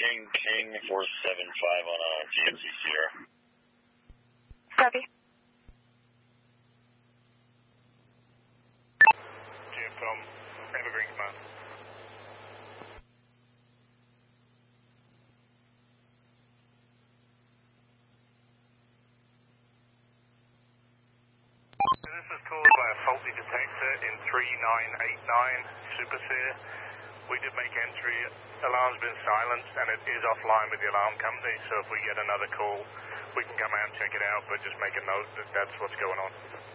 King 475 on a GMC Sierra. Copy. GFCOM, Evergreen Command. This is caused by a faulty detector in 3989 Super Seer. We did make entry. Alarm's been silenced and it is offline with the alarm company, so if we get another call, we can come out and check it out, but just make a note that that's what's going on.